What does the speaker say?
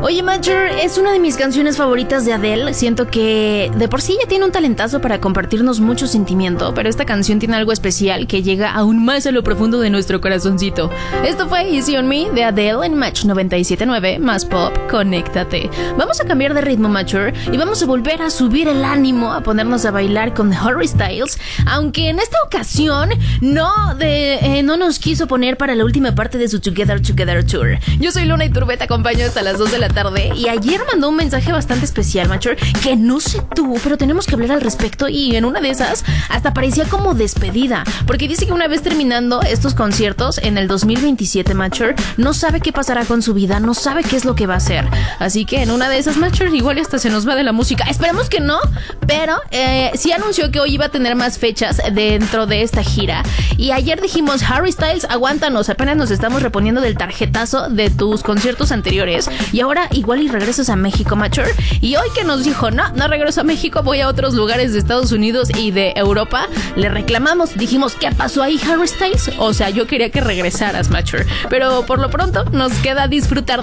Oye, Mature, es una de mis canciones favoritas de Adele. Siento que de por sí ya tiene un talentazo para compartirnos mucho sentimiento, pero esta canción tiene algo especial que llega aún más a lo profundo de nuestro corazoncito. Esto fue Easy on Me de Adele en Match 97.9 más Pop, conéctate. Vamos a cambiar de ritmo, Mature, y vamos a volver a subir el ánimo, a ponernos a bailar con Harry Styles, aunque en esta ocasión no nos quiso poner para la última parte de su Together Tour. Yo soy Luna Iturbe, te acompaño hasta las 2 de la tarde y ayer mandó un mensaje bastante especial, Mature, que no sé tú, pero tenemos que hablar al respecto, y en una de esas hasta parecía como despedida, porque dice que una vez terminando estos conciertos en el 2027, Mature, no sabe qué pasará con su vida, no sabe qué es lo que va a hacer, así que en una de esas, Mature, igual hasta se nos va de la música. Esperemos que no, pero sí anunció que hoy iba a tener más fechas dentro de esta gira, y ayer dijimos, Harry Styles, aguántanos, apenas nos estamos reponiendo del tarjetazo de tus conciertos anteriores, y ahora igual y regresas a México, Mature. Y hoy que nos dijo, no regreso a México, voy a otros lugares de Estados Unidos y de Europa, le reclamamos, dijimos, ¿qué pasó ahí, Harry Styles? O sea, yo quería que regresaras, Mature, pero por lo pronto nos queda disfrutar